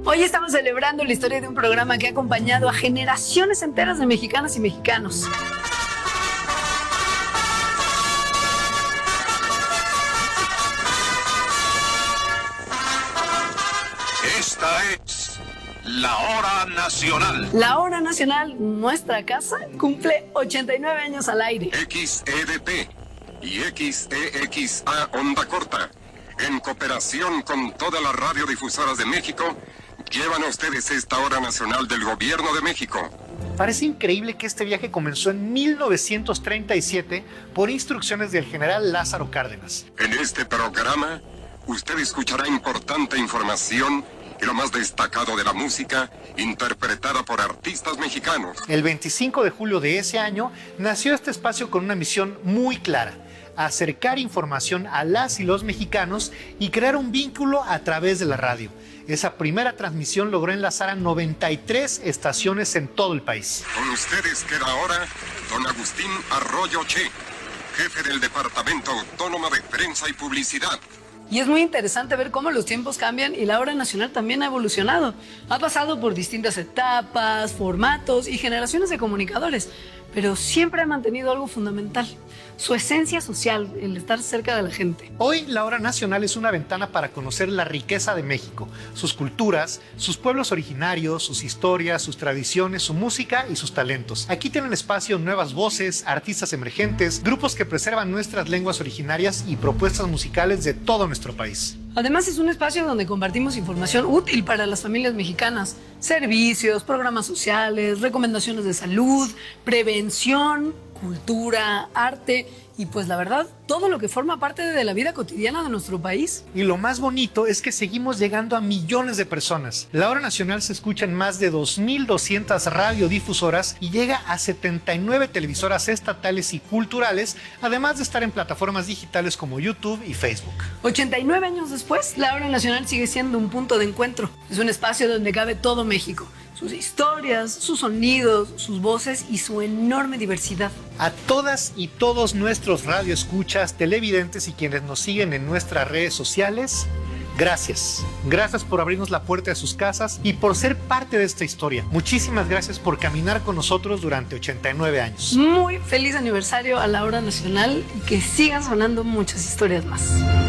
Hoy estamos celebrando la historia de un programa que ha acompañado a generaciones enteras de mexicanas y mexicanos. Esta es la Hora Nacional. La Hora Nacional, nuestra casa, cumple 89 años al aire. XEDP y XEXA Onda Corta, en cooperación con todas las radiodifusoras de México, llevan a ustedes esta Hora Nacional del Gobierno de México. Parece increíble que este viaje comenzó en 1937 por instrucciones del general Lázaro Cárdenas. En este programa, usted escuchará importante información y lo más destacado de la música, interpretada por artistas mexicanos. El 25 de julio de ese año nació este espacio con una misión muy clara: acercar información a las y los mexicanos y crear un vínculo a través de la radio. Esa primera transmisión logró enlazar a 93 estaciones en todo el país. Con ustedes queda ahora don Agustín Arroyo Che, jefe del Departamento Autónomo de Prensa y Publicidad. Y es muy interesante ver cómo los tiempos cambian y la Hora Nacional también ha evolucionado. Ha pasado por distintas etapas, formatos y generaciones de comunicadores, pero siempre ha mantenido algo fundamental: su esencia social, el estar cerca de la gente. Hoy la Hora Nacional es una ventana para conocer la riqueza de México, sus culturas, sus pueblos originarios, sus historias, sus tradiciones, su música y sus talentos. Aquí tienen espacio nuevas voces, artistas emergentes, grupos que preservan nuestras lenguas originarias y propuestas musicales de todo nuestro país. Además, es un espacio donde compartimos información útil para las familias mexicanas: servicios, programas sociales, recomendaciones de salud, prevención, cultura, arte y, pues la verdad, todo lo que forma parte de la vida cotidiana de nuestro país. Y lo más bonito es que seguimos llegando a millones de personas. La Hora Nacional se escucha en más de 2,200 radiodifusoras y llega a 79 televisoras estatales y culturales, además de estar en plataformas digitales como YouTube y Facebook. 89 años después, la Hora Nacional sigue siendo un punto de encuentro. Es un espacio donde cabe todo México: sus historias, sus sonidos, sus voces y su enorme diversidad. A todas y todos nuestros radioescuchas, televidentes y quienes nos siguen en nuestras redes sociales, gracias. Gracias por abrirnos la puerta de sus casas y por ser parte de esta historia. Muchísimas gracias por caminar con nosotros durante 89 años. Muy feliz aniversario a la Hora Nacional y que sigan sonando muchas historias más.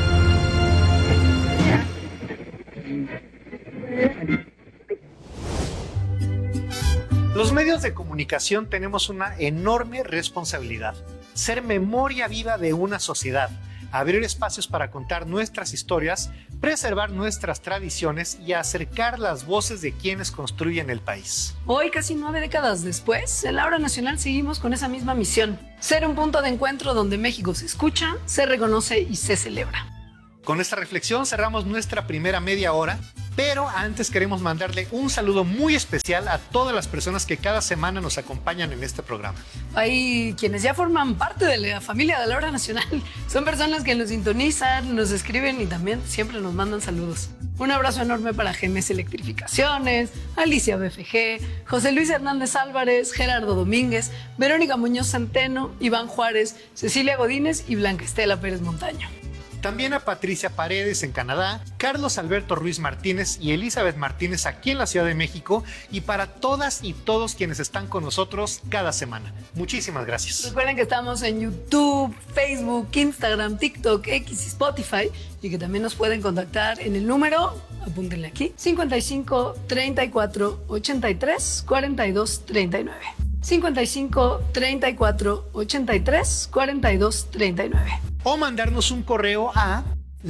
Los medios de comunicación tenemos una enorme responsabilidad: ser memoria viva de una sociedad, abrir espacios para contar nuestras historias, preservar nuestras tradiciones y acercar las voces de quienes construyen el país. Hoy, casi 9 décadas después, en la Hora Nacional seguimos con esa misma misión: ser un punto de encuentro donde México se escucha, se reconoce y se celebra. Con esta reflexión cerramos nuestra primera media hora, pero antes queremos mandarle un saludo muy especial a todas las personas que cada semana nos acompañan en este programa. Hay quienes ya forman parte de la familia de la Hora Nacional. Son personas que nos sintonizan, nos escriben y también siempre nos mandan saludos. Un abrazo enorme para GMS Electrificaciones, Alicia BFG, José Luis Hernández Álvarez, Gerardo Domínguez, Verónica Muñoz Centeno, Iván Juárez, Cecilia Godínez y Blanca Estela Pérez Montaño. También a Patricia Paredes en Canadá, Carlos Alberto Ruiz Martínez y Elizabeth Martínez aquí en la Ciudad de México, y para todas y todos quienes están con nosotros cada semana. Muchísimas gracias. Recuerden que estamos en YouTube, Facebook, Instagram, TikTok, X y Spotify, y que también nos pueden contactar en el número, apúntenle aquí, 55 34 83 42 39. 55 34 83 42 39. O mandarnos un correo a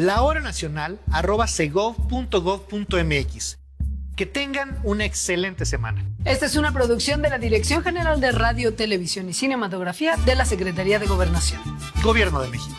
lahoranacional@segov.gov.mx. Que tengan una excelente semana. Esta es una producción de la Dirección General de Radio, Televisión y Cinematografía de la Secretaría de Gobernación. Gobierno de México.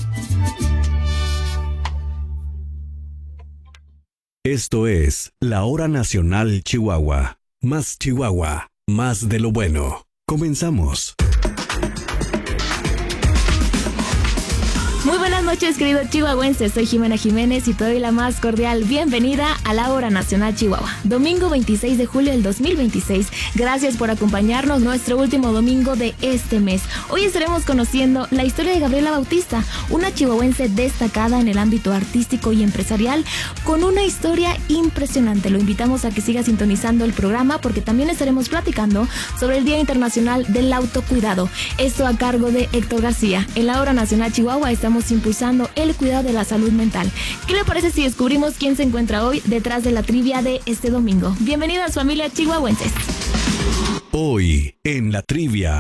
Esto es La Hora Nacional Chihuahua. Más Chihuahua, más de lo bueno. Comenzamos. Muy buenas noches, queridos chihuahuenses. Soy Jimena Jiménez y te doy la más cordial bienvenida a la Hora Nacional Chihuahua. Domingo 26 de julio del 2026. Gracias por acompañarnos nuestro último domingo de este mes. Hoy estaremos conociendo la historia de Gabriela Bautista, una chihuahuense destacada en el ámbito artístico y empresarial, con una historia impresionante. Lo invitamos a que siga sintonizando el programa porque también estaremos platicando sobre el Día Internacional del Autocuidado. Esto a cargo de Héctor García. En la Hora Nacional Chihuahua estamos impulsando el cuidado de la salud mental. ¿Qué le parece si descubrimos quién se encuentra hoy detrás de la trivia de este domingo? Bienvenidas, familia chihuahuenses. Hoy en la trivia.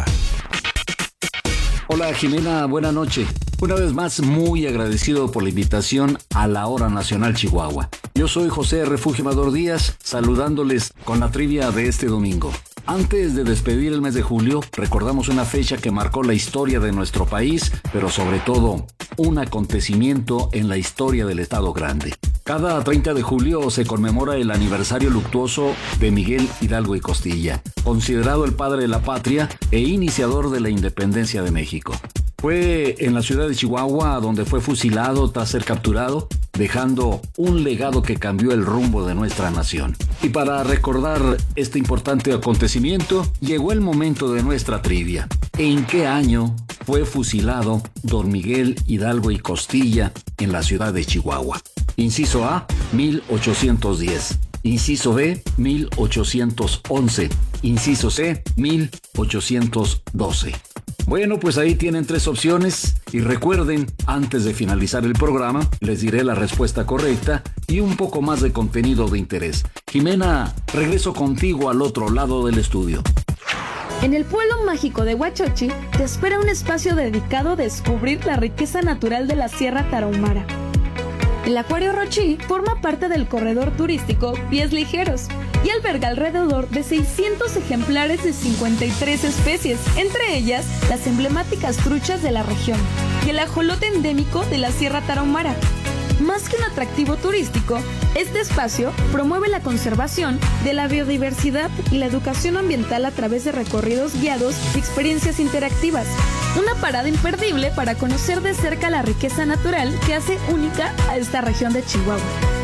Hola Jimena, buena noche. Una vez más, muy agradecido por la invitación a la Hora Nacional Chihuahua. Yo soy José Refugio Amador Díaz, saludándoles con la trivia de este domingo. Antes de despedir el mes de julio, recordamos una fecha que marcó la historia de nuestro país, pero sobre todo, un acontecimiento en la historia del Estado Grande. Cada 30 de julio se conmemora el aniversario luctuoso de Miguel Hidalgo y Costilla, considerado el padre de la patria e iniciador de la independencia de México. Fue en la ciudad de Chihuahua donde fue fusilado tras ser capturado, dejando un legado que cambió el rumbo de nuestra nación. Y para recordar este importante acontecimiento, llegó el momento de nuestra trivia. ¿En qué año fue fusilado don Miguel Hidalgo y Costilla en la ciudad de Chihuahua? Inciso A, 1810. Inciso B, 1811. Inciso C, 1812. Bueno, pues ahí tienen 3 opciones y recuerden, antes de finalizar el programa, les diré la respuesta correcta y un poco más de contenido de interés. Jimena, regreso contigo al otro lado del estudio. En el pueblo mágico de Huachochi te espera un espacio dedicado a descubrir la riqueza natural de la Sierra Tarahumara. El Acuario Rochi forma parte del corredor turístico Pies Ligeros y alberga alrededor de 600 ejemplares de 53 especies, entre ellas las emblemáticas truchas de la región y el ajolote endémico de la Sierra Tarahumara. Más que un atractivo turístico, este espacio promueve la conservación de la biodiversidad y la educación ambiental a través de recorridos guiados y experiencias interactivas. Una parada imperdible para conocer de cerca la riqueza natural que hace única a esta región de Chihuahua.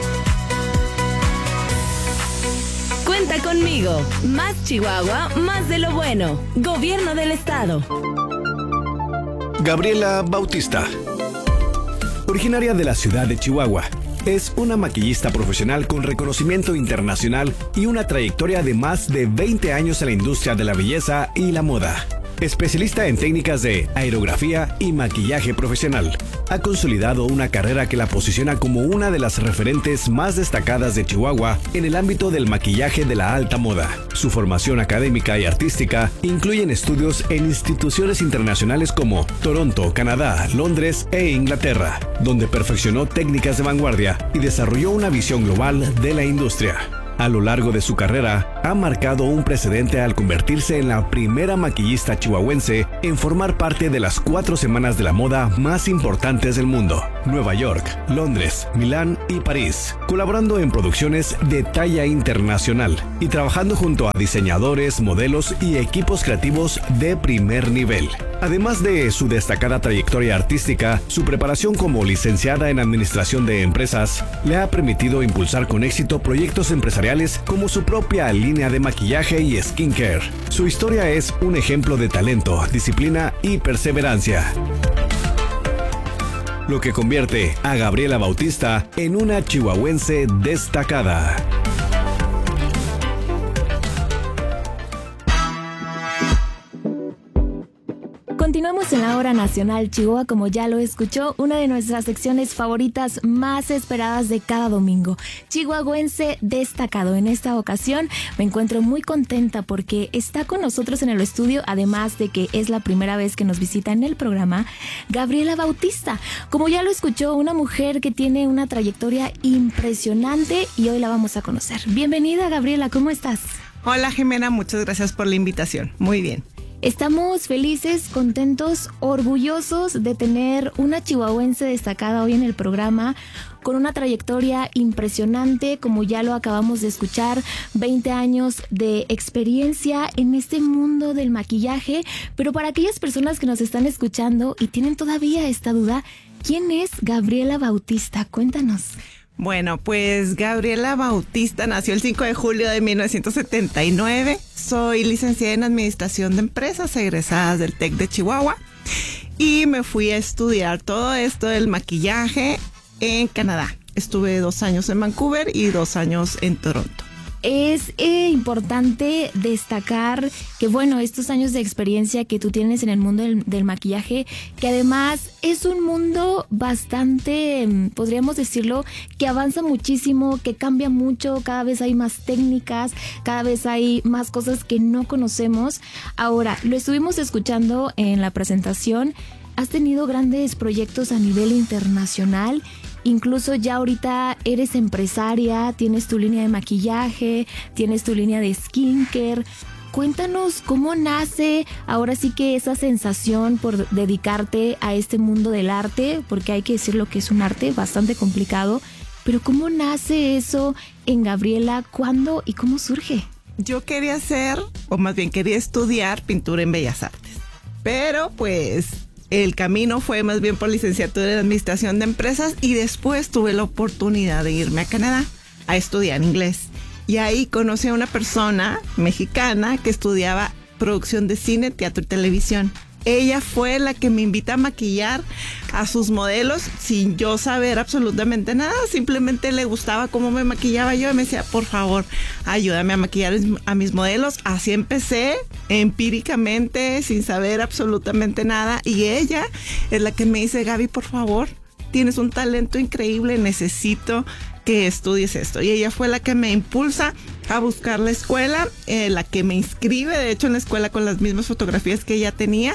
Cuenta conmigo. Más Chihuahua, más de lo bueno. Gobierno del Estado. Gabriela Bautista. Originaria de la ciudad de Chihuahua, es una maquillista profesional con reconocimiento internacional y una trayectoria de más de 20 años en la industria de la belleza y la moda. Especialista en técnicas de aerografía y maquillaje profesional, ha consolidado una carrera que la posiciona como una de las referentes más destacadas de Chihuahua en el ámbito del maquillaje de la alta moda. Su formación académica y artística incluyen estudios en instituciones internacionales como Toronto, Canadá, Londres e Inglaterra, donde perfeccionó técnicas de vanguardia y desarrolló una visión global de la industria. A lo largo de su carrera, ha marcado un precedente al convertirse en la primera maquillista chihuahuense en formar parte de las 4 semanas de la moda más importantes del mundo: Nueva York, Londres, Milán y París, colaborando en producciones de talla internacional y trabajando junto a diseñadores, modelos y equipos creativos de primer nivel. Además de su destacada trayectoria artística, su preparación como licenciada en Administración de Empresas le ha permitido impulsar con éxito proyectos empresariales como su propia línea de maquillaje y skincare. Su historia es un ejemplo de talento, disciplina y perseverancia, lo que convierte a Gabriela Bautista en una chihuahuense destacada. Continuamos en la Hora Nacional Chihuahua, como ya lo escuchó, una de nuestras secciones favoritas más esperadas de cada domingo. Chihuahuense destacado. En esta ocasión me encuentro muy contenta porque está con nosotros en el estudio, además de que es la primera vez que nos visita en el programa, Gabriela Bautista. Como ya lo escuchó, una mujer que tiene una trayectoria impresionante y hoy la vamos a conocer. Bienvenida, Gabriela, ¿cómo estás? Hola, Jimena, muchas gracias por la invitación. Muy bien. Estamos felices, contentos, orgullosos de tener una chihuahuense destacada hoy en el programa, con una trayectoria impresionante, como ya lo acabamos de escuchar, 20 años de experiencia en este mundo del maquillaje. Pero para aquellas personas que nos están escuchando y tienen todavía esta duda, ¿quién es Gabriela Bautista? Cuéntanos. Bueno, pues Gabriela Bautista nació el 5 de julio de 1979. Soy licenciada en Administración de Empresas, egresada del TEC de Chihuahua. Y me fui a estudiar todo esto del maquillaje en Canadá. Estuve 2 años en Vancouver y 2 años en Toronto. Es importante destacar que, bueno, estos años de experiencia que tú tienes en el mundo del maquillaje, que además es un mundo bastante, podríamos decirlo, que avanza muchísimo, que cambia mucho, cada vez hay más técnicas, cada vez hay más cosas que no conocemos. Ahora, lo estuvimos escuchando en la presentación, has tenido grandes proyectos a nivel internacional. Incluso ya ahorita eres empresaria, tienes tu línea de maquillaje, tienes tu línea de skincare. Cuéntanos cómo nace ahora sí que esa sensación por dedicarte a este mundo del arte, porque hay que decirlo que es un arte bastante complicado, pero ¿cómo nace eso en Gabriela? ¿Cuándo y cómo surge? Yo quería hacer, o más bien quería estudiar pintura en Bellas Artes, pero pues el camino fue más bien por licenciatura en Administración de Empresas y después tuve la oportunidad de irme a Canadá a estudiar inglés. Y ahí conocí a una persona mexicana que estudiaba producción de cine, teatro y televisión. Ella fue la que me invita a maquillar a sus modelos sin yo saber absolutamente nada. Simplemente le gustaba cómo me maquillaba yo y me decía, por favor, ayúdame a maquillar a mis modelos. Así empecé, empíricamente, sin saber absolutamente nada. Y ella es la que me dice, Gaby, por favor, tienes un talento increíble, necesito que estudies esto. Y ella fue la que me impulsa a buscar la escuela, la que me inscribe, de hecho, en la escuela con las mismas fotografías que ella tenía.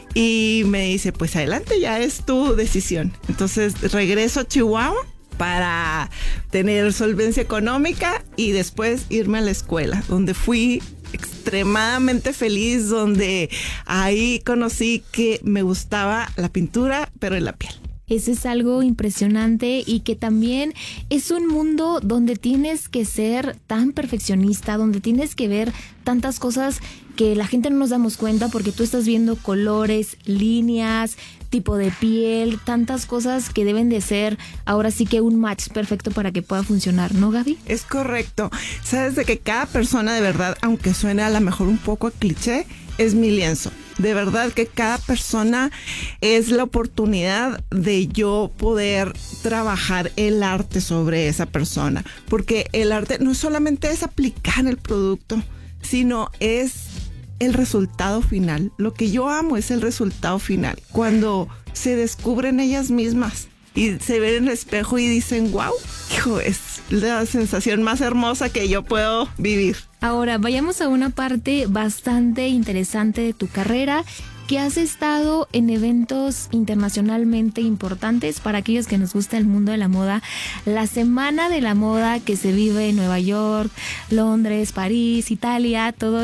Y me dice, pues adelante, ya es tu decisión. Entonces regreso a Chihuahua para tener solvencia económica y después irme a la escuela, donde fui extremadamente feliz, donde ahí conocí que me gustaba la pintura, pero en la piel. Eso es algo impresionante y que también es un mundo donde tienes que ser tan perfeccionista, donde tienes que ver tantas cosas que la gente no nos damos cuenta porque tú estás viendo colores, líneas, tipo de piel, tantas cosas que deben de ser ahora sí que un match perfecto para que pueda funcionar, ¿no, Gaby? Es correcto. Sabes de que cada persona de verdad, aunque suene a lo mejor un poco a cliché, es mi lienzo. De verdad que cada persona es la oportunidad de yo poder trabajar el arte sobre esa persona. Porque el arte no solamente es aplicar el producto, sino es el resultado final. Lo que yo amo es el resultado final. Cuando se descubren ellas mismas y se ven en el espejo y dicen, wow, hijo, es la sensación más hermosa que yo puedo vivir. Ahora, vayamos a una parte bastante interesante de tu carrera, que has estado en eventos internacionalmente importantes para aquellos que nos gusta el mundo de la moda. La Semana de la Moda que se vive en Nueva York, Londres, París, Italia, todo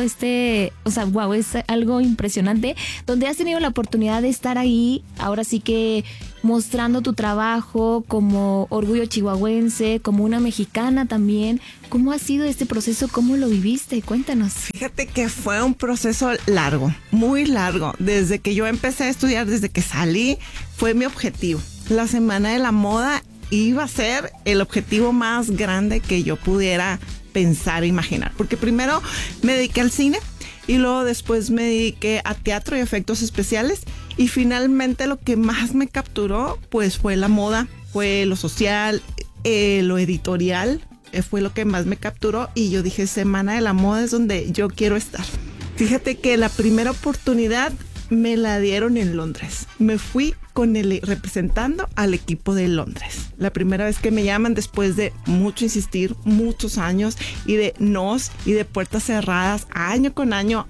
wow, es algo impresionante, donde has tenido la oportunidad de estar ahí, ahora sí que mostrando tu trabajo como orgullo chihuahuense, como una mexicana también. ¿Cómo ha sido este proceso? ¿Cómo lo viviste? Cuéntanos. Fíjate que fue un proceso largo, muy largo. Desde que yo empecé a estudiar, desde que salí, fue mi objetivo. La Semana de la Moda iba a ser el objetivo más grande que yo pudiera pensar e imaginar. Porque primero me dediqué al cine y luego después me dediqué a teatro y efectos especiales. Y finalmente lo que más me capturó pues fue la moda, fue lo social, lo editorial. Fue lo que más me capturó y yo dije, Semana de la Moda es donde yo quiero estar. Fíjate que la primera oportunidad me la dieron en Londres. Me fui representando al equipo de Londres. La primera vez que me llaman después de mucho insistir, muchos años y de nos y de puertas cerradas, año con año,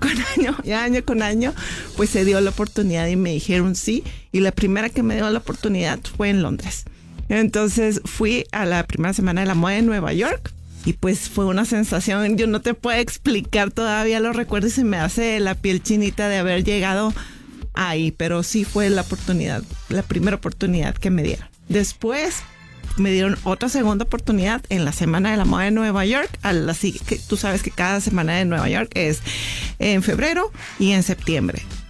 pues se dio la oportunidad y me dijeron sí. Y la primera que me dio la oportunidad fue en Londres. Entonces fui a la primera Semana de la Moda en Nueva York y pues fue una sensación, yo no te puedo explicar, todavía lo recuerdo y se me hace la piel chinita de haber llegado ahí, pero sí fue la oportunidad, la primera oportunidad que me dieron. Después me dieron otra segunda oportunidad en la Semana de la Moda de Nueva York, que tú sabes que cada Semana de Nueva York es en febrero y en septiembre.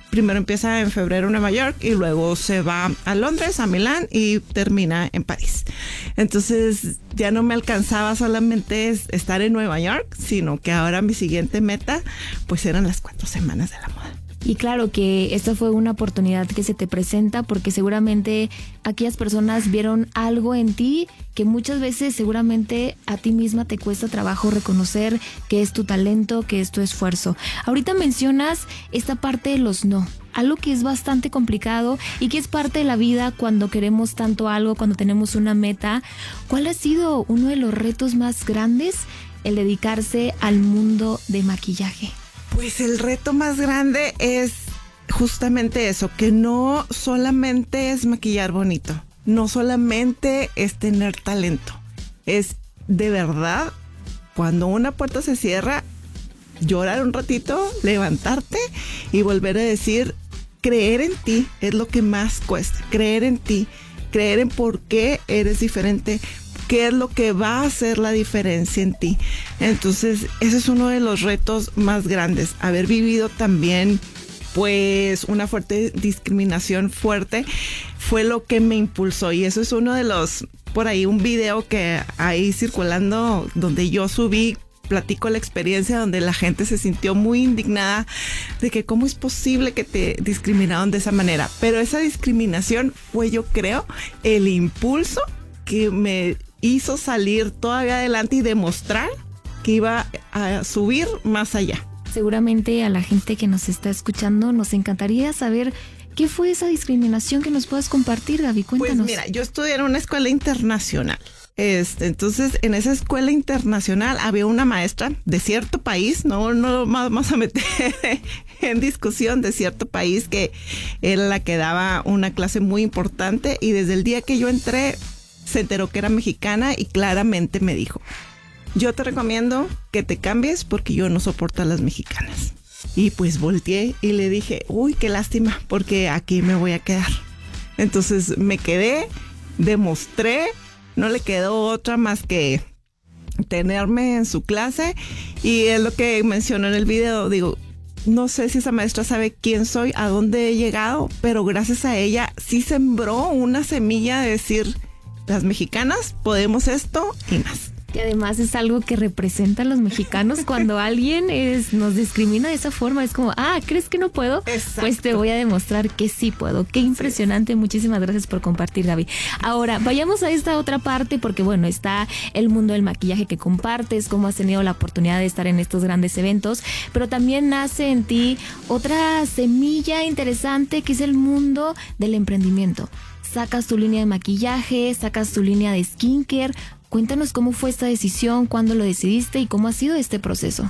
Primero empieza en febrero en Nueva York y luego se va a Londres, a Milán y termina en París. Entonces ya no me alcanzaba solamente estar en Nueva York, sino que ahora mi siguiente meta pues eran las 4 semanas de la moda. Y claro que esta fue una oportunidad que se te presenta porque seguramente aquellas personas vieron algo en ti que muchas veces seguramente a ti misma te cuesta trabajo reconocer que es tu talento, que es tu esfuerzo. Ahorita mencionas esta parte de los no, algo que es bastante complicado y que es parte de la vida cuando queremos tanto algo, cuando tenemos una meta. ¿Cuál ha sido uno de los retos más grandes, el dedicarse al mundo de maquillaje? Pues el reto más grande es justamente eso, que no solamente es maquillar bonito, no solamente es tener talento, es de verdad, cuando una puerta se cierra, llorar un ratito, levantarte y volver a decir, creer en ti es lo que más cuesta, creer en ti, creer en por qué eres diferente, qué es lo que va a hacer la diferencia en ti. Entonces, ese es uno de los retos más grandes. Haber vivido también, pues, una fuerte discriminación fuerte fue lo que me impulsó. Y eso es uno de los, por ahí un video que hay circulando donde yo subí, platico la experiencia donde la gente se sintió muy indignada de que cómo es posible que te discriminaron de esa manera. Pero esa discriminación fue, yo creo, el impulso que me hizo salir todavía adelante y demostrar que iba a subir más allá. Seguramente a la gente que nos está escuchando nos encantaría saber qué fue esa discriminación que nos puedas compartir, Gaby. Cuéntanos. Pues mira, yo estudié en una escuela internacional. Entonces, en esa escuela internacional había una maestra de cierto país, no vamos a meter en discusión, de cierto país, que era la que daba una clase muy importante, y desde el día que yo entré se enteró que era mexicana y claramente me dijo, yo te recomiendo que te cambies porque yo no soporto a las mexicanas. Y pues volteé y le dije, uy, qué lástima, porque aquí me voy a quedar. Entonces me quedé, demostré, no le quedó otra más que tenerme en su clase, y es lo que mencionó en el video. Digo, no sé si esa maestra sabe quién soy, a dónde he llegado, pero gracias a ella sí sembró una semilla de decir, las mexicanas podemos esto y más. Y además es algo que representa a los mexicanos cuando alguien nos discrimina de esa forma. Es como, ¿crees que no puedo? Exacto. Pues te voy a demostrar que sí puedo. Qué impresionante. Sí. Muchísimas gracias por compartir, Gaby. Ahora, vayamos a esta otra parte porque, bueno, está el mundo del maquillaje que compartes, cómo has tenido la oportunidad de estar en estos grandes eventos, pero también nace en ti otra semilla interesante que es el mundo del emprendimiento. Sacas tu línea de maquillaje, sacas tu línea de skincare. Cuéntanos cómo fue esta decisión, cuándo lo decidiste y cómo ha sido este proceso.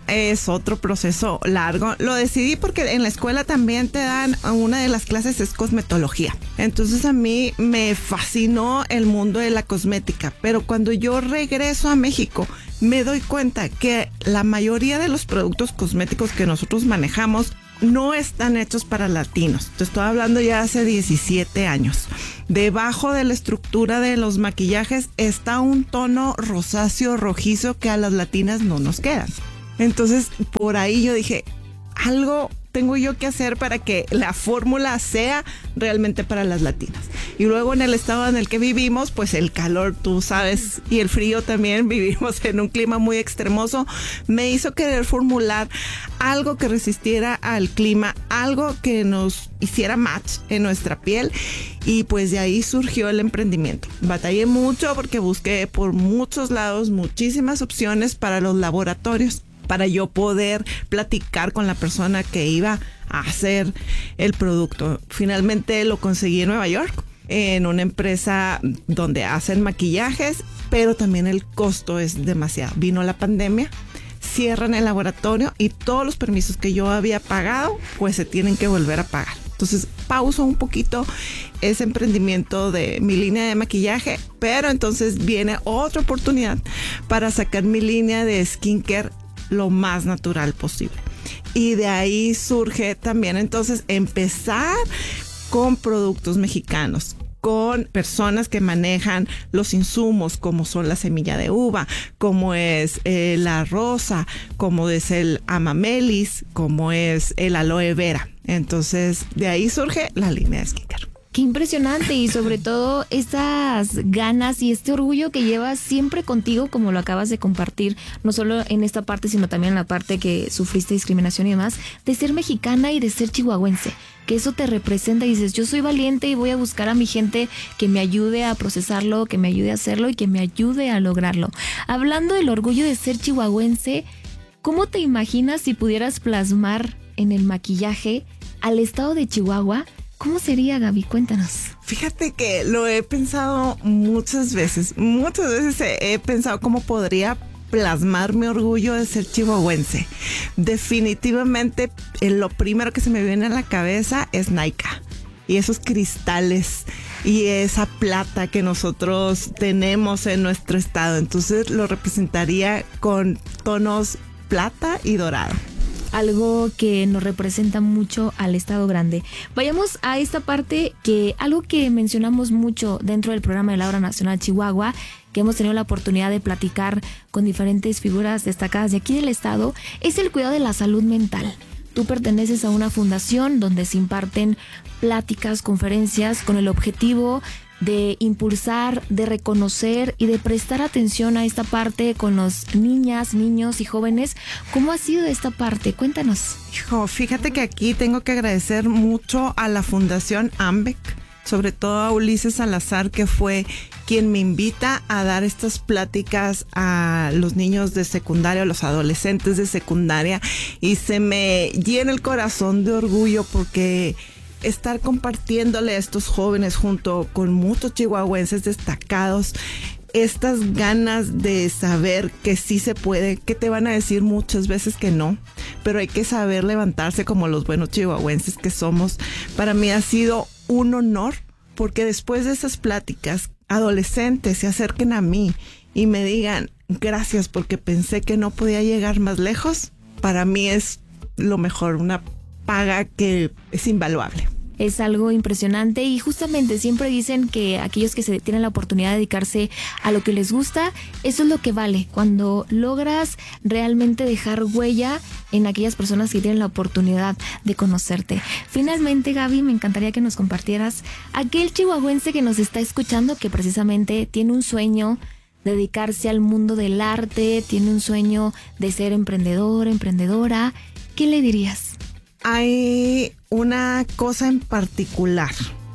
Es otro proceso largo. Lo decidí porque en la escuela también te dan, una de las clases es cosmetología. Entonces a mí me fascinó el mundo de la cosmética. Pero cuando yo regreso a México, me doy cuenta que la mayoría de los productos cosméticos que nosotros manejamos no están hechos para latinos. Te estoy hablando ya hace 17 años. Debajo de la estructura de los maquillajes está un tono rosáceo rojizo que a las latinas no nos quedan. Entonces, por ahí yo dije, algo tengo yo que hacer para que la fórmula sea realmente para las latinas. Y luego en el estado en el que vivimos, pues el calor, tú sabes, y el frío también, vivimos en un clima muy extremoso, me hizo querer formular algo que resistiera al clima, algo que nos hiciera match en nuestra piel, y pues de ahí surgió el emprendimiento. Batallé mucho porque busqué por muchos lados muchísimas opciones para los laboratorios, para yo poder platicar con la persona que iba a hacer el producto. Finalmente lo conseguí en Nueva York, en una empresa donde hacen maquillajes, pero también el costo es demasiado. Vino la pandemia, cierran el laboratorio y todos los permisos que yo había pagado, pues se tienen que volver a pagar. Entonces pauso un poquito ese emprendimiento de mi línea de maquillaje, pero entonces viene otra oportunidad para sacar mi línea de skincare lo más natural posible. Y de ahí surge también entonces empezar con productos mexicanos, con personas que manejan los insumos, como son la semilla de uva, como es la rosa, como es el amamelis, como es el aloe vera. Entonces, de ahí surge la línea de skincare. Qué impresionante, y sobre todo estas ganas y este orgullo que llevas siempre contigo, como lo acabas de compartir, no solo en esta parte, sino también en la parte que sufriste discriminación y demás, de ser mexicana y de ser chihuahuense, que eso te representa y dices, yo soy valiente y voy a buscar a mi gente que me ayude a procesarlo, que me ayude a hacerlo y que me ayude a lograrlo. Hablando del orgullo de ser chihuahuense, ¿cómo te imaginas si pudieras plasmar en el maquillaje al estado de Chihuahua? ¿Cómo sería, Gaby? Cuéntanos. Fíjate que lo he pensado muchas veces he pensado cómo podría plasmar mi orgullo de ser chihuahuense. Definitivamente, lo primero que se me viene a la cabeza es Nika. Y esos cristales y esa plata que nosotros tenemos en nuestro estado. Entonces lo representaría con tonos plata y dorado. Algo que nos representa mucho al estado grande. Vayamos a esta parte, que algo que mencionamos mucho dentro del programa de la Hora Nacional Chihuahua, que hemos tenido la oportunidad de platicar con diferentes figuras destacadas de aquí del estado, es el cuidado de la salud mental. Tú perteneces a una fundación donde se imparten pláticas, conferencias con el objetivo de impulsar, de reconocer y de prestar atención a esta parte con los niñas, niños y jóvenes. ¿Cómo ha sido esta parte? Cuéntanos. Hijo, fíjate que aquí tengo que agradecer mucho a la Fundación AMBEC, sobre todo a Ulises Salazar, que fue quien me invita a dar estas pláticas a los niños de secundaria, a los adolescentes de secundaria, y se me llena el corazón de orgullo porque estar compartiéndole a estos jóvenes junto con muchos chihuahuenses destacados estas ganas de saber que sí se puede, que te van a decir muchas veces que no, pero hay que saber levantarse como los buenos chihuahuenses que somos. Para mí ha sido un honor, porque después de esas pláticas, adolescentes se acerquen a mí y me digan gracias porque pensé que no podía llegar más lejos. Para mí es lo mejor, una paga que es invaluable. Es algo impresionante, y justamente siempre dicen que aquellos que se tienen la oportunidad de dedicarse a lo que les gusta, eso es lo que vale, cuando logras realmente dejar huella en aquellas personas que tienen la oportunidad de conocerte. Finalmente, Gaby, me encantaría que nos compartieras aquel chihuahuense que nos está escuchando, que precisamente tiene un sueño de dedicarse al mundo del arte, tiene un sueño de ser emprendedor, emprendedora. ¿Qué le dirías? Hay una cosa en particular.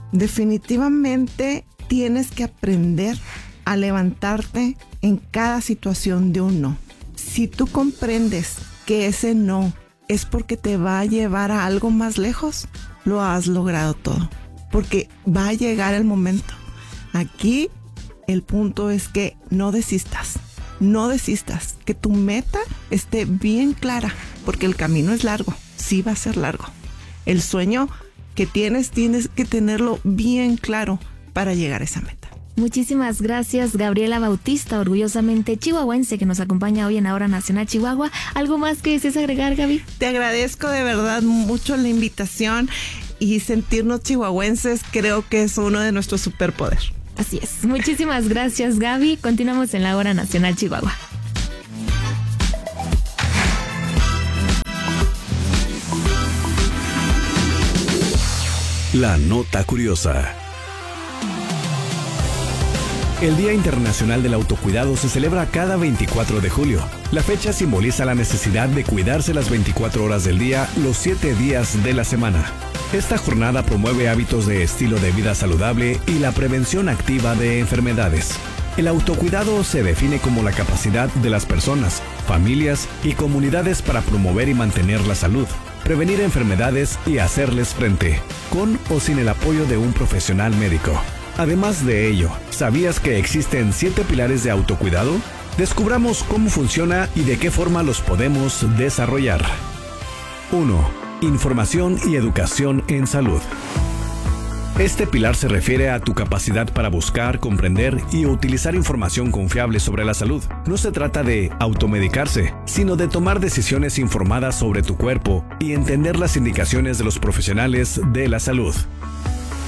Definitivamente tienes que aprender a levantarte en cada situación de un no. Si tú comprendes que ese no es porque te va a llevar a algo más lejos, lo has logrado todo. Porque va a llegar el momento. Aquí el punto es que no desistas. No desistas. Que tu meta esté bien clara. Porque el camino es largo. Sí va a ser largo. El sueño que tienes que tenerlo bien claro para llegar a esa meta. Muchísimas gracias, Gabriela Bautista, orgullosamente chihuahuense, que nos acompaña hoy en la Hora Nacional Chihuahua. ¿Algo más que desees agregar, Gaby? Te agradezco de verdad mucho la invitación, y sentirnos chihuahuenses creo que es uno de nuestros superpoderes. Así es. Muchísimas gracias, Gaby. Continuamos en la Hora Nacional Chihuahua. La nota curiosa. El Día Internacional del Autocuidado se celebra cada 24 de julio. La fecha simboliza la necesidad de cuidarse las 24 horas del día, los 7 días de la semana. Esta jornada promueve hábitos de estilo de vida saludable y la prevención activa de enfermedades. El autocuidado se define como la capacidad de las personas, familias y comunidades para promover y mantener la salud, prevenir enfermedades y hacerles frente, con o sin el apoyo de un profesional médico. Además de ello, ¿sabías que existen 7 pilares de autocuidado? Descubramos cómo funciona y de qué forma los podemos desarrollar. 1. Información y educación en salud. Este pilar se refiere a tu capacidad para buscar, comprender y utilizar información confiable sobre la salud. No se trata de automedicarse, sino de tomar decisiones informadas sobre tu cuerpo y entender las indicaciones de los profesionales de la salud.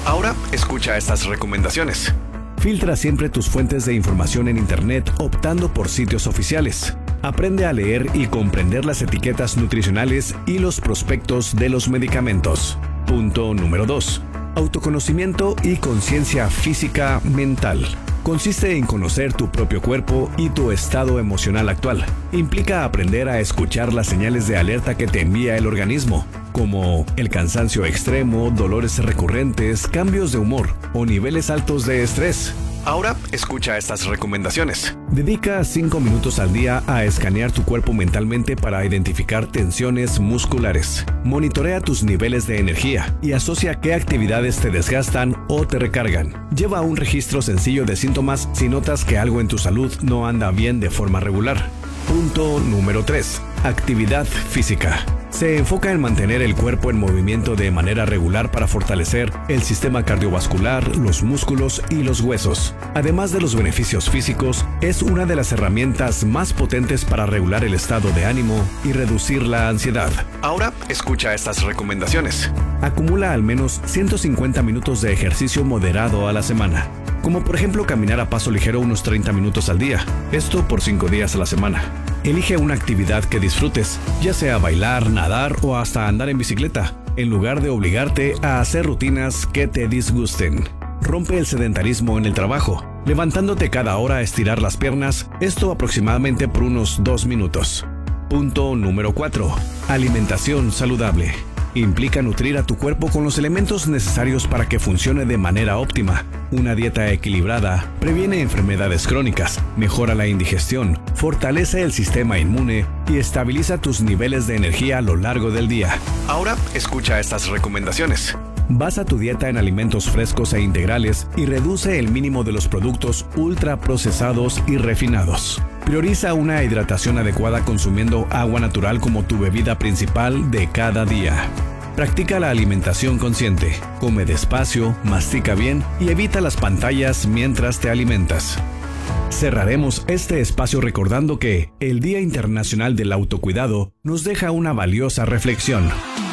Ahora escucha estas recomendaciones. Filtra siempre tus fuentes de información en Internet optando por sitios oficiales. Aprende a leer y comprender las etiquetas nutricionales y los prospectos de los medicamentos. Punto número 2. Autoconocimiento y conciencia física mental. Consiste en conocer tu propio cuerpo y tu estado emocional actual. Implica aprender a escuchar las señales de alerta que te envía el organismo, como el cansancio extremo, dolores recurrentes, cambios de humor o niveles altos de estrés. Ahora escucha estas recomendaciones. Dedica 5 minutos al día a escanear tu cuerpo mentalmente para identificar tensiones musculares. Monitorea tus niveles de energía y asocia qué actividades te desgastan o te recargan. Lleva un registro sencillo de síntomas si notas que algo en tu salud no anda bien de forma regular. Punto número 3. Actividad física. Se enfoca en mantener el cuerpo en movimiento de manera regular para fortalecer el sistema cardiovascular, los músculos y los huesos. Además de los beneficios físicos, es una de las herramientas más potentes para regular el estado de ánimo y reducir la ansiedad. Ahora escucha estas recomendaciones. Acumula al menos 150 minutos de ejercicio moderado a la semana, como por ejemplo caminar a paso ligero unos 30 minutos al día, esto por 5 días a la semana. Elige una actividad que disfrutes, ya sea bailar, nadar o hasta andar en bicicleta, en lugar de obligarte a hacer rutinas que te disgusten. Rompe el sedentarismo en el trabajo, levantándote cada hora a estirar las piernas, esto aproximadamente por unos 2 minutos. Punto número 4. Alimentación saludable. Implica nutrir a tu cuerpo con los elementos necesarios para que funcione de manera óptima. Una dieta equilibrada previene enfermedades crónicas, mejora la indigestión, fortalece el sistema inmune y estabiliza tus niveles de energía a lo largo del día. Ahora escucha estas recomendaciones. Basa tu dieta en alimentos frescos e integrales y reduce el mínimo de los productos ultraprocesados y refinados. Prioriza una hidratación adecuada consumiendo agua natural como tu bebida principal de cada día. Practica la alimentación consciente, come despacio, mastica bien y evita las pantallas mientras te alimentas. Cerraremos este espacio recordando que el Día Internacional del Autocuidado nos deja una valiosa reflexión.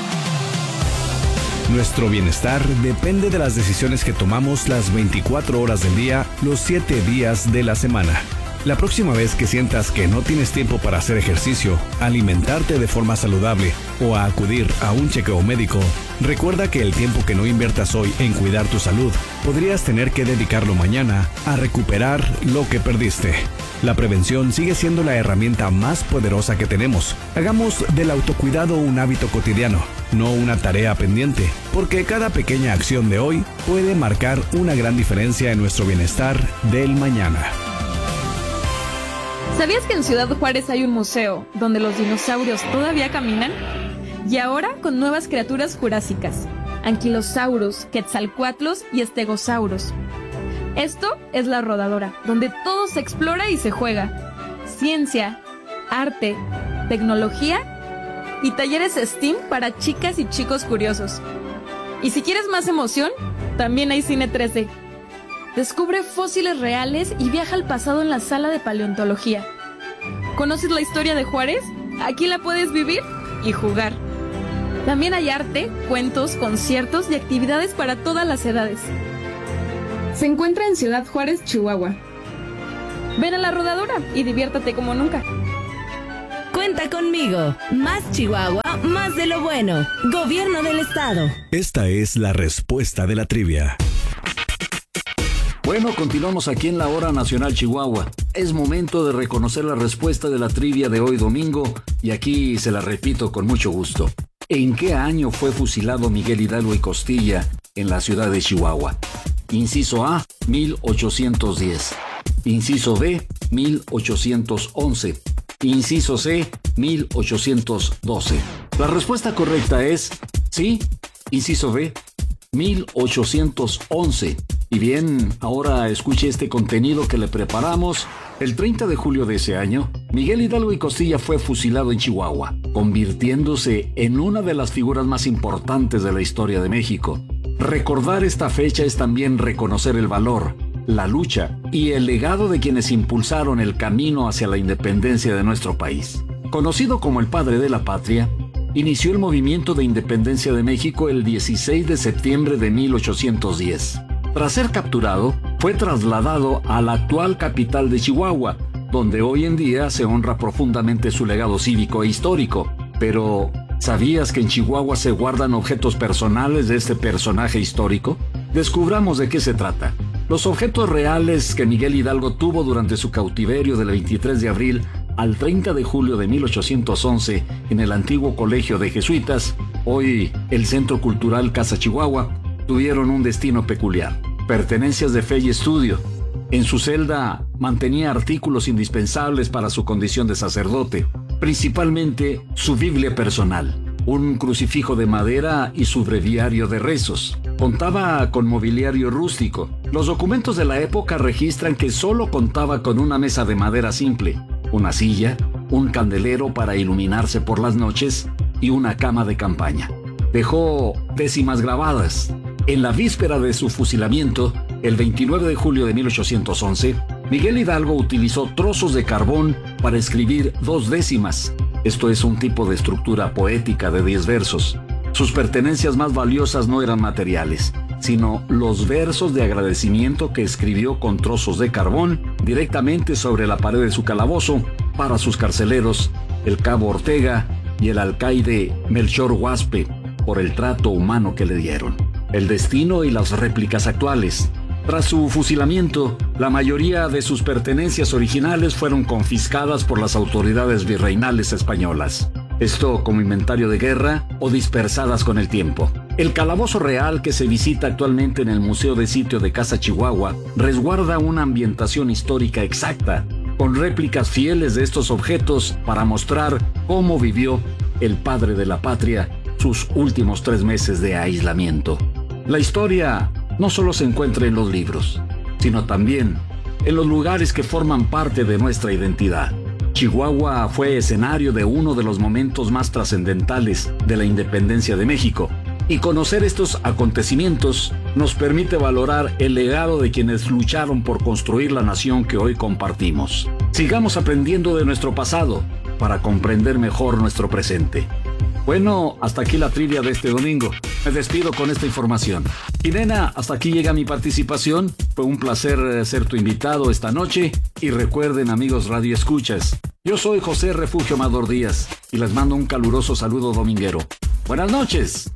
Nuestro bienestar depende de las decisiones que tomamos las 24 horas del día, los 7 días de la semana. La próxima vez que sientas que no tienes tiempo para hacer ejercicio, alimentarte de forma saludable o a acudir a un chequeo médico, recuerda que el tiempo que no inviertas hoy en cuidar tu salud, podrías tener que dedicarlo mañana a recuperar lo que perdiste. La prevención sigue siendo la herramienta más poderosa que tenemos. Hagamos del autocuidado un hábito cotidiano, no una tarea pendiente, porque cada pequeña acción de hoy puede marcar una gran diferencia en nuestro bienestar del mañana. ¿Sabías que en Ciudad Juárez hay un museo donde los dinosaurios todavía caminan? Y ahora con nuevas criaturas jurásicas, anquilosaurus, quetzalcóatlos y estegosauros. Esto es La Rodadora, donde todo se explora y se juega. Ciencia, arte, tecnología y talleres STEAM para chicas y chicos curiosos. Y si quieres más emoción, también hay cine 3D. Descubre fósiles reales y viaja al pasado en la sala de paleontología. ¿Conoces la historia de Juárez? Aquí la puedes vivir y jugar. También hay arte, cuentos, conciertos y actividades para todas las edades. Se encuentra en Ciudad Juárez, Chihuahua. Ven a La Rodadora y diviértate como nunca. Cuenta conmigo. Más Chihuahua, más de lo bueno. Gobierno del Estado. Esta es la respuesta de la trivia. Bueno, continuamos aquí en la Hora Nacional Chihuahua. Es momento de reconocer la respuesta de la trivia de hoy domingo y aquí se la repito con mucho gusto. ¿En qué año fue fusilado Miguel Hidalgo y Costilla en la ciudad de Chihuahua? Inciso A, 1810. Inciso B, 1811. Inciso C, 1812. La respuesta correcta es sí, inciso B, 1811. Y bien, ahora escuche este contenido que le preparamos. El 30 de julio de ese año, Miguel Hidalgo y Costilla fue fusilado en Chihuahua, convirtiéndose en una de las figuras más importantes de la historia de México. Recordar esta fecha es también reconocer el valor, la lucha y el legado de quienes impulsaron el camino hacia la independencia de nuestro país. Conocido como el padre de la patria, inició el movimiento de independencia de México el 16 de septiembre de 1810. Tras ser capturado, fue trasladado a la actual capital de Chihuahua, donde hoy en día se honra profundamente su legado cívico e histórico. Pero, ¿sabías que en Chihuahua se guardan objetos personales de este personaje histórico? Descubramos de qué se trata. Los objetos reales que Miguel Hidalgo tuvo durante su cautiverio del 23 de abril al 30 de julio de 1811 en el antiguo colegio de jesuitas, hoy el Centro Cultural Casa Chihuahua, tuvieron un destino peculiar: pertenencias de fe y estudio. En su celda mantenía artículos indispensables para su condición de sacerdote, principalmente su Biblia personal, un crucifijo de madera y su breviario de rezos. Contaba con mobiliario rústico. Los documentos de la época registran que solo contaba con una mesa de madera simple, una silla, un candelero para iluminarse por las noches y una cama de campaña. Dejó décimas grabadas. En la víspera de su fusilamiento, el 29 de julio de 1811, Miguel Hidalgo utilizó trozos de carbón para escribir 2 décimas. Esto es un tipo de estructura poética de 10 versos. Sus pertenencias más valiosas no eran materiales, sino los versos de agradecimiento que escribió con trozos de carbón directamente sobre la pared de su calabozo para sus carceleros, el cabo Ortega y el alcaide Melchor Huaspe, por el trato humano que le dieron. El destino y las réplicas actuales. Tras su fusilamiento, la mayoría de sus pertenencias originales fueron confiscadas por las autoridades virreinales españolas. Esto como inventario de guerra o dispersadas con el tiempo. El calabozo real que se visita actualmente en el Museo de Sitio de Casa Chihuahua resguarda una ambientación histórica exacta, con réplicas fieles de estos objetos para mostrar cómo vivió el padre de la patria sus últimos 3 meses de aislamiento. La historia no solo se encuentra en los libros, sino también en los lugares que forman parte de nuestra identidad. Chihuahua fue escenario de uno de los momentos más trascendentales de la independencia de México, y conocer estos acontecimientos nos permite valorar el legado de quienes lucharon por construir la nación que hoy compartimos. Sigamos aprendiendo de nuestro pasado para comprender mejor nuestro presente. Bueno, hasta aquí la trivia de este domingo. Me despido con esta información. Y nena, hasta aquí llega mi participación. Fue un placer ser tu invitado esta noche. Y recuerden, amigos Radio Escuchas, yo soy José Refugio Amador Díaz y les mando un caluroso saludo dominguero. Buenas noches.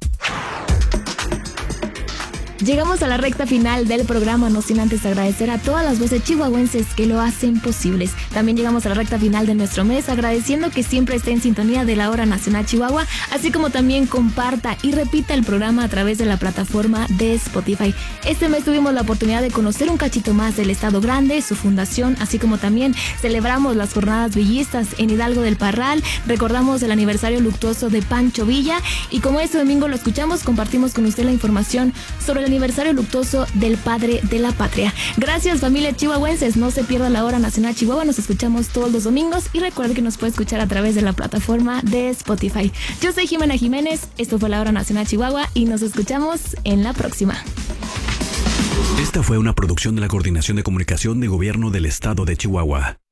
Llegamos a la recta final del programa, no sin antes agradecer a todas las voces chihuahuenses que lo hacen posibles. También llegamos a la recta final de nuestro mes, agradeciendo que siempre esté en sintonía de la Hora Nacional Chihuahua, así como también comparta y repita el programa a través de la plataforma de Spotify. Este mes tuvimos la oportunidad de conocer un cachito más del Estado Grande, su fundación, así como también celebramos las jornadas villistas en Hidalgo del Parral, recordamos el aniversario luctuoso de Pancho Villa, y como este domingo lo escuchamos, compartimos con usted la información sobre el aniversario luctuoso del padre de la patria. Gracias, familia chihuahuenses, no se pierda la Hora Nacional Chihuahua, nos escuchamos todos los domingos y recuerde que nos puede escuchar a través de la plataforma de Spotify. Yo soy Jimena Jiménez, esto fue la Hora Nacional Chihuahua y nos escuchamos en la próxima. Esta fue una producción de la Coordinación de Comunicación de Gobierno del Estado de Chihuahua.